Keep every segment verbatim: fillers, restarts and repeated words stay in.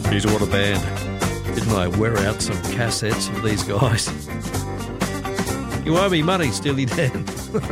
Geez, what a band. Didn't I wear out some cassettes of these guys? You owe me money, Steely Dan.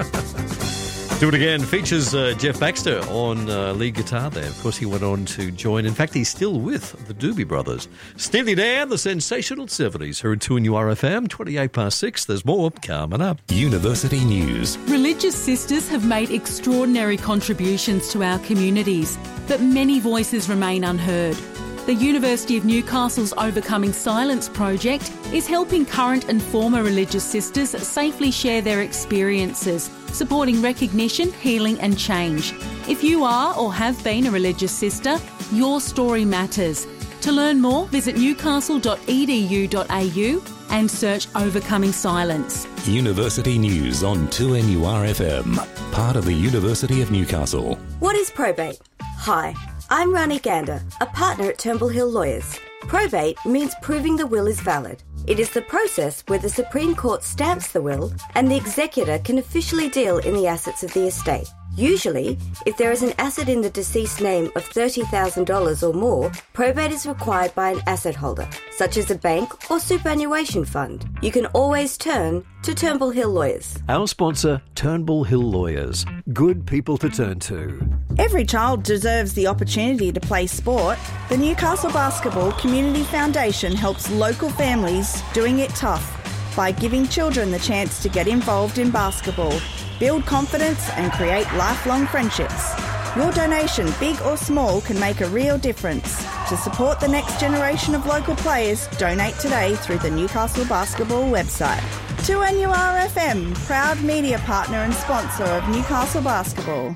Do It Again features uh, Jeff Baxter on uh, lead guitar there. Of course, he went on to join. In fact, he's still with the Doobie Brothers. Steely Dan, the sensational seventies. Heard two in U R F M, twenty-eight past six. There's more coming up. University News. Religious sisters have made extraordinary contributions to our communities, but many voices remain unheard. The University of Newcastle's Overcoming Silence project is helping current and former religious sisters safely share their experiences, supporting recognition, healing and change. If you are or have been a religious sister, your story matters. To learn more, visit newcastle dot e d u dot a u and search Overcoming Silence. University News on two N U R F M, part of the University of Newcastle. What is probate? Hi, I'm Rani Gander, a partner at Turnbull Hill Lawyers. Probate means proving the will is valid. It is the process where the Supreme Court stamps the will and the executor can officially deal in the assets of the estate. Usually, if there is an asset in the deceased's name of thirty thousand dollars or more, probate is required by an asset holder, such as a bank or superannuation fund. You can always turn to Turnbull Hill Lawyers. Our sponsor, Turnbull Hill Lawyers. Good people to turn to. Every child deserves the opportunity to play sport. The Newcastle Basketball Community Foundation helps local families doing it tough by giving children the chance to get involved in basketball, build confidence and create lifelong friendships. Your donation, big or small, can make a real difference. To support the next generation of local players, donate today through the Newcastle Basketball website. two N U R F M, proud media partner and sponsor of Newcastle Basketball.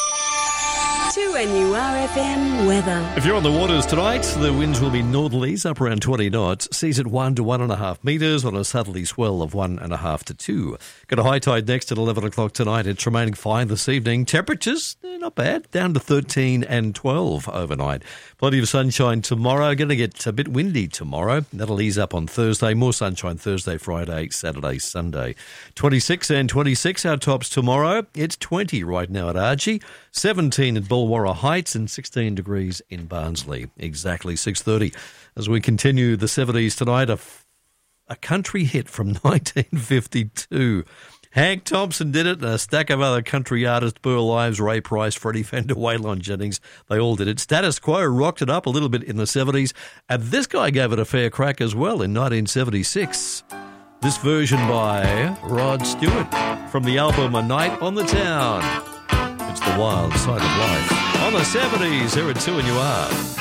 two N U R F M weather. If you're on the waters tonight, the winds will be northerlies up around twenty knots. Seas at one to one and a half metres on a southerly swell of one and a half to two. Got a high tide next at eleven o'clock tonight. It's remaining fine this evening. Temperatures, eh, not bad, down to thirteen and twelve overnight. Plenty of sunshine tomorrow. Going to get a bit windy tomorrow. That'll ease up on Thursday. More sunshine Thursday, Friday, Saturday, Sunday. twenty-six and twenty-six, our tops tomorrow. It's twenty right now at Archie, seventeen at Bullwarra Heights and sixteen degrees in Barnsley. Exactly six thirty. As we continue the seventies tonight, a, a country hit from nineteen fifty-two. Hank Thompson did it, and a stack of other country artists, Burl Ives, Ray Price, Freddie Fender, Waylon Jennings, they all did it. Status Quo rocked it up a little bit in the seventies, and this guy gave it a fair crack as well in nineteen seventy-six. This version by Rod Stewart from the album A Night on the Town. It's the wild side of life. On the seventies, here at two N U R.